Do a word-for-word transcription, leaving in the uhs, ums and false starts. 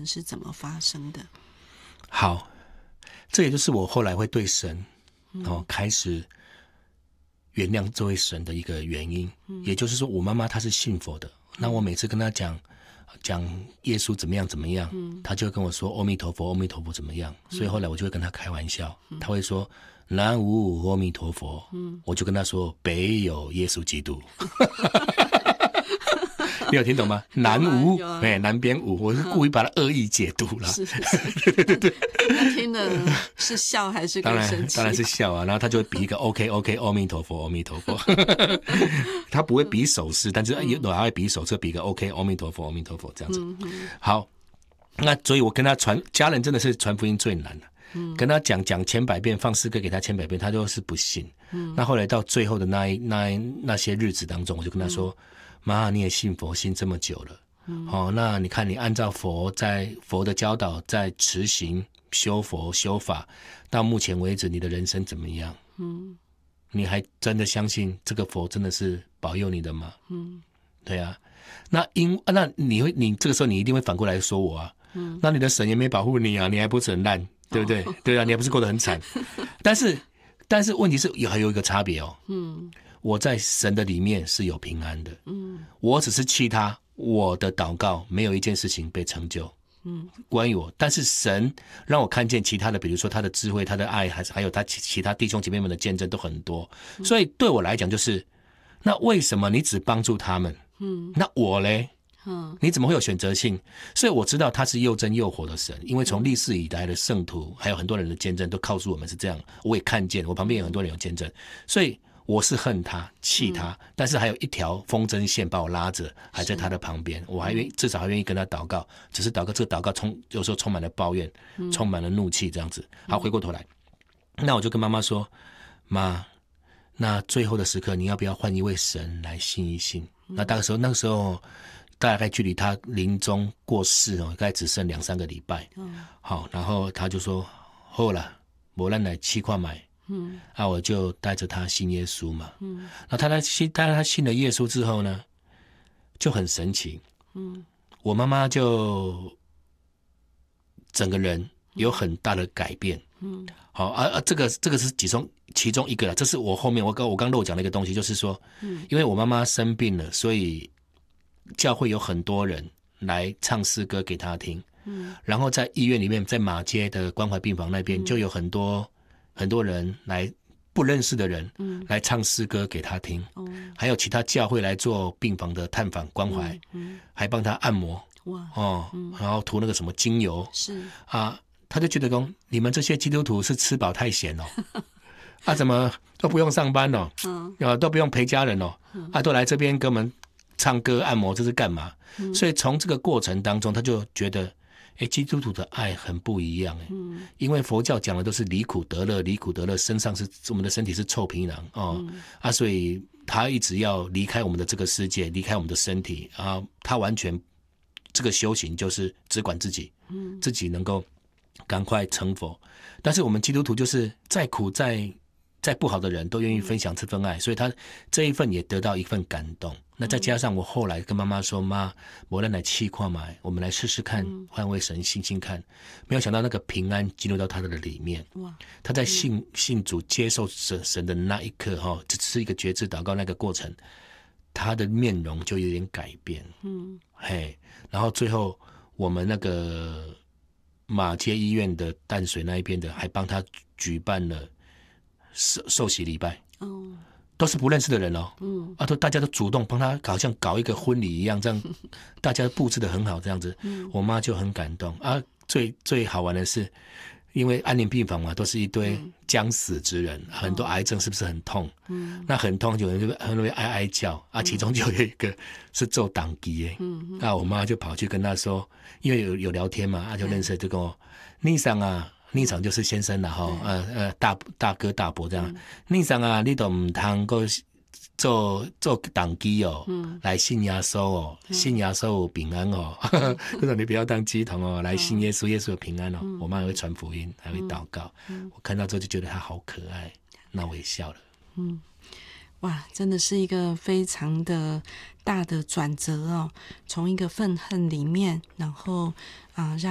程是怎么发生的？ 好，这也就是我后来会对神、嗯哦、开始原谅这位神的一个原因、嗯、也就是说我妈妈她是信佛的、嗯、那我每次跟她讲讲耶稣怎么样怎么样、嗯、她就会跟我说阿弥陀佛阿弥陀佛怎么样、嗯、所以后来我就会跟她开玩笑、嗯、她会说南无阿弥陀佛、嗯、我就跟她说北有耶稣基督你有听懂吗？南无、啊啊、南边无，我是故意把它恶意解读了。 是是是，对对对。他听的是笑还是更生气？ 当然当然是笑啊，然后他就会比一个 OK OK 阿弥陀佛阿弥陀佛，他不会比手势，但是有的还会比手势，比一个 OK 阿弥陀佛阿弥陀佛这样子。嗯、好，那所以我跟他传，家人真的是传福音最难的。嗯、跟他讲讲千百遍，放诗歌给他千百遍，他就是不信。嗯、那后来到最后的那一那一那些日子当中，我就跟他说。嗯妈，你也信佛信这么久了、嗯哦、那你看你按照佛在佛的教导在持行修佛修法，到目前为止你的人生怎么样？嗯，你还真的相信这个佛真的是保佑你的吗？嗯，对啊，那因那你会你这个时候你一定会反过来说我啊，嗯，那你的神也没保护你啊，你还不是很烂，对不对？哦、对啊，你还不是过得很惨？但是但是问题是有还有一个差别哦，嗯。我在神的里面是有平安的，嗯，我只是气他，我的祷告没有一件事情被成就，嗯，关于我，但是神让我看见其他的，比如说他的智慧、他的爱，还是还有他其他弟兄姐妹们的见证都很多，嗯、所以对我来讲就是，那为什么你只帮助他们？嗯，那我嘞？嗯，你怎么会有选择性？所以我知道他是又真又活的神，因为从历史以来的圣徒，还有很多人的见证都告诉我们是这样，我也看见，我旁边有很多人有见证，所以。我是恨他气他、嗯、但是还有一条风筝线把我拉着还在他的旁边，我还愿意至少还愿意跟他祷告，只是祷告这个祷告充有时候充满了抱怨、嗯、充满了怒气这样子。好，回过头来、嗯、那我就跟妈妈说，妈，那最后的时刻你要不要换一位神来信一信、嗯、那大概时候那个时候大概距离他临终过世哦，大概只剩两三个礼拜、嗯、好，然后他就说好啦没咱来试看买，嗯，啊，我就带着他信耶稣嘛，嗯，那他他信，但是他信了耶稣之后呢，就很神奇，嗯，我妈妈就整个人有很大的改变，嗯，好啊啊，这个这个是其中其中一个啦，这是我后面我刚我刚漏讲的一个东西，就是说，嗯，因为我妈妈生病了，所以教会有很多人来唱诗歌给她听，嗯，然后在医院里面，在马街的关怀病房那边就有很多。嗯很多人来不认识的人、嗯、来唱诗歌给他听、嗯、还有其他教会来做病房的探访关怀、嗯嗯、还帮他按摩哇、哦嗯、然后涂那个什么精油是啊，他就觉得说你们这些基督徒是吃饱太闲哦啊，怎么都不用上班哦、嗯啊、都不用陪家人哦、嗯、啊，都来这边给我们唱歌按摩，这是干嘛、嗯、所以从这个过程当中他就觉得哎，基督徒的爱很不一样哎、嗯，因为佛教讲的都是离苦得乐，离苦得乐，身上是我们的身体是臭皮囊哦、嗯、啊，所以他一直要离开我们的这个世界，离开我们的身体啊，他完全这个修行就是只管自己，嗯，自己能够赶快成佛。但是我们基督徒就是再苦再再不好的人都愿意分享这份爱，所以他这一份也得到一份感动。那再加上我后来跟妈妈说，妈，我来试看嘛，我们来试试看，换位神信信看。没有想到那个平安进入到他的里面。哇！他在信、嗯、信主接受神神的那一刻哈，只是一个觉知祷告那个过程，他的面容就有点改变。嗯，嘿，然后最后我们那个马街医院的淡水那一边的，还帮他举办了受受洗礼拜。哦。都是不认识的人哦，嗯，啊，都大家都主动帮他，好像搞一个婚礼一样，这样大家布置得很好，这样子，嗯，我妈就很感动啊。最最好玩的是，因为安宁病房嘛，都是一堆将死之人，嗯、很多癌症是不是很痛？嗯，那很痛，有人就很容易哀哀叫啊。其中就有一个是做党机的，嗯，那我妈就跑去跟他说，因为有有聊天嘛，啊，就认识，就跟我逆桑啊。逆场就是先生啦哈，呃呃大大哥大伯这样。逆场啊，你都唔通够做做党机哦，嗯、来信耶稣哦，嗯、信耶稣有平安哦。就说你不要当鸡童哦，来信耶稣，耶稣有平安哦。嗯、我妈还会传福音，还会祷告。嗯、我看到之后就觉得他好可爱，那我也笑了。 嗯，哇，真的是一个非常的大的转折哦，从一个愤恨里面，然后啊、呃、让。